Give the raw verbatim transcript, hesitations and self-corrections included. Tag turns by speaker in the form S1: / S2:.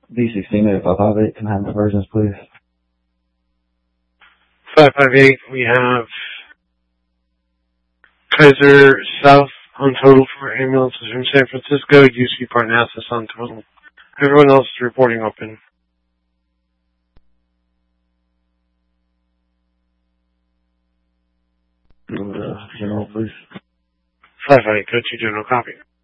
S1: B sixteen eight five five eight, can I have the versions, please?
S2: five five eight, we have Kaiser South on total for ambulances from San Francisco, U C Parnassus on total. Everyone else is reporting open.
S1: Uh, general, please.
S2: five five eight, go to general copy.